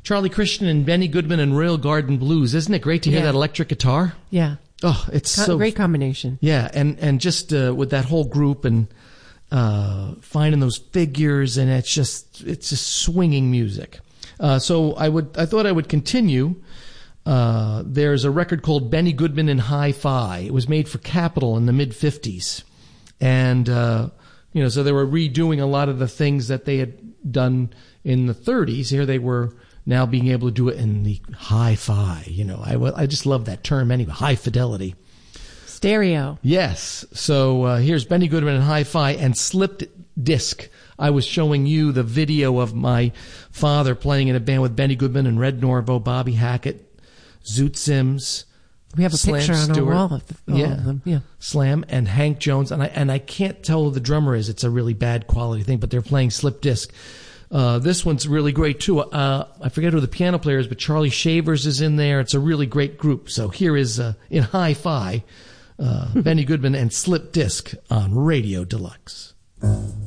Charlie Christian and Benny Goodman and Royal Garden Blues. Isn't it great to hear that electric guitar? Yeah. Oh, it's so great combination. Yeah, and just with that whole group and finding those figures, and it's just swinging music. So I thought I would continue. There's a record called Benny Goodman and Hi-Fi. It was made for Capitol in the mid-50s. And, so they were redoing a lot of the things that they had done in the 30s. Here they were now being able to do it in the hi-fi. I just love that term anyway, high fidelity. Stereo. Yes. So here's Benny Goodman and Hi-Fi and Slipped Disc. I was showing you the video of my father playing in a band with Benny Goodman and Red Norvo, Bobby Hackett, Zoot Sims. We have a Slam picture on Stewart, our wall of all of them. Yeah. Slam and Hank Jones. And I can't tell who the drummer is. It's a really bad quality thing, but they're playing Slip Disc. This one's really great too. I forget who the piano player is, but Charlie Shavers is in there. It's a really great group. So here is, in Hi-Fi, Benny Goodman and Slip Disc on Radio Deluxe.